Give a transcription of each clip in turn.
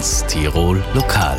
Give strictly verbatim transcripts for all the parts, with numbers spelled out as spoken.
eins Tirol Lokal.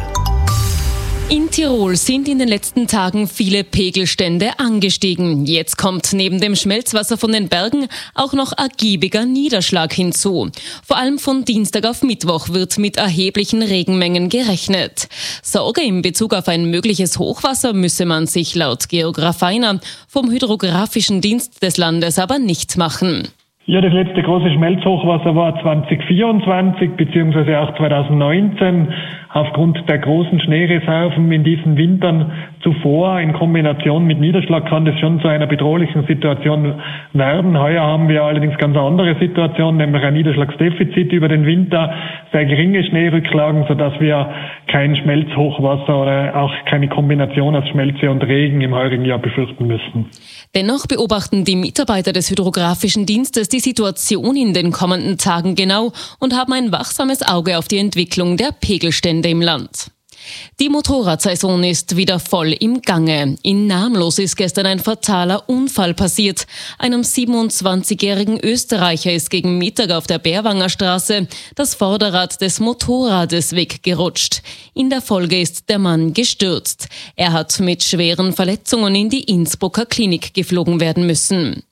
In Tirol sind in den letzten Tagen viele Pegelstände angestiegen. Jetzt kommt neben dem Schmelzwasser von den Bergen auch noch ergiebiger Niederschlag hinzu. Vor allem von Dienstag auf Mittwoch wird mit erheblichen Regenmengen gerechnet. Sorge in Bezug auf ein mögliches Hochwasser müsse man sich laut Georg Feiner vom Hydrographischen Dienst des Landes aber nicht machen. Ja, das letzte große Schmelzhochwasser war zwanzig vierundzwanzig bzw. auch zwanzig neunzehn. Aufgrund der großen Schneereserven in diesen Wintern zuvor in Kombination mit Niederschlag kann das schon zu einer bedrohlichen Situation werden. Heuer haben wir allerdings ganz eine andere Situation, nämlich ein Niederschlagsdefizit über den Winter, sehr geringe Schneerücklagen, sodass wir kein Schmelzhochwasser oder auch keine Kombination aus Schmelze und Regen im heurigen Jahr befürchten müssen. Dennoch beobachten die Mitarbeiter des Hydrographischen Dienstes die Situation in den kommenden Tagen genau und haben ein wachsames Auge auf die Entwicklung der Pegelstände im Land. Die Motorradsaison ist wieder voll im Gange. In Namlos ist gestern ein fataler Unfall passiert. Einem siebenundzwanzigjährigen Österreicher ist gegen Mittag auf der Bärwanger Straße das Vorderrad des Motorrades weggerutscht. In der Folge ist der Mann gestürzt. Er hat mit schweren Verletzungen in die Innsbrucker Klinik geflogen werden müssen.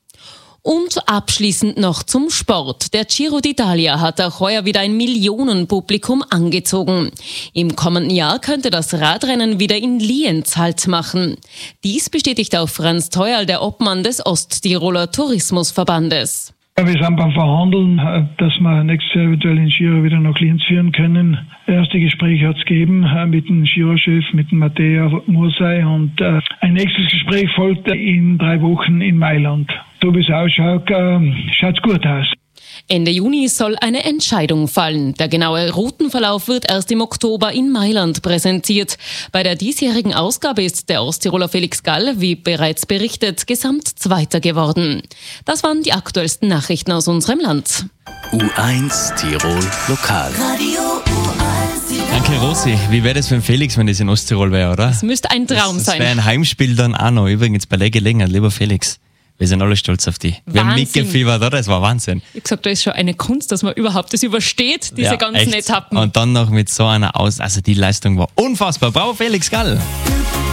Und abschließend noch zum Sport. Der Giro d'Italia hat auch heuer wieder ein Millionenpublikum angezogen. Im kommenden Jahr könnte das Radrennen wieder in Lienz Halt machen. Dies bestätigt auch Franz Theuerl, der Obmann des Osttiroler Tourismusverbandes. Wir sind beim Verhandeln, dass wir nächstes Jahr eventuell den Giro wieder nach Lienz führen können. Erste Gespräche hat es gegeben mit dem Girochef, mit dem Matteo Mursei, und äh, ein nächstes Gespräch folgt in drei Wochen in Mailand. So wie es ausschaut, äh, schaut es gut aus. Ende Juni soll eine Entscheidung fallen. Der genaue Routenverlauf wird erst im Oktober in Mailand präsentiert. Bei der diesjährigen Ausgabe ist der Osttiroler Felix Gall, wie bereits berichtet, Gesamtzweiter geworden. Das waren die aktuellsten Nachrichten aus unserem Land. U eins Tirol Lokal. Radio U eins. Danke, Rosi. Wie wäre das für den Felix, wenn das in Osttirol wäre, oder? Das müsste ein Traum das, das sein. Das wäre ein Heimspiel dann auch noch. Übrigens bei der Gelegenheit, lieber Felix. Wir sind alle stolz auf dich. Wir haben mitgefiebert, oder? Das war Wahnsinn. Ich habe gesagt, da ist schon eine Kunst, dass man überhaupt das übersteht, diese ja, ganzen echt. Etappen. Und dann noch mit so einer Aus... Also die Leistung war unfassbar. Bravo, Felix Gall.